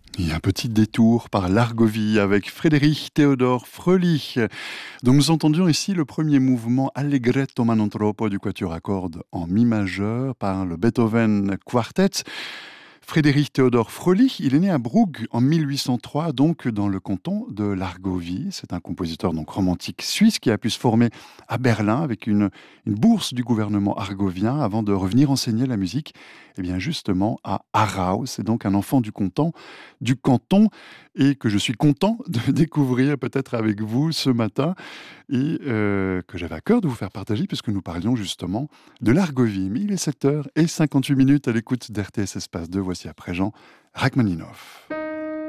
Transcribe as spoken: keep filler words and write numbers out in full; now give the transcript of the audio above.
Et un petit détour par l'Argovie avec Frédéric Théodore Fröhlich. Donc nous entendions ici le premier mouvement Allegretto ma non troppo du quatuor à cordes en mi majeur par le Beethoven Quartet. Frédéric Théodore Fröhlich, il est né à Brugg en mille huit cent trois, donc dans le canton de l'Argovie. C'est un compositeur donc romantique suisse qui a pu se former à Berlin avec une, une bourse du gouvernement argovien avant de revenir enseigner la musique, eh bien justement à Aarau. C'est donc un enfant du canton, du canton et que je suis content de découvrir peut-être avec vous ce matin et euh, que j'avais à cœur de vous faire partager puisque nous parlions justement de l'Argovie. Mais il est sept heures cinquante-huit minutes à l'écoute d'R T S Espace deux. Voici à présent Rachmaninov.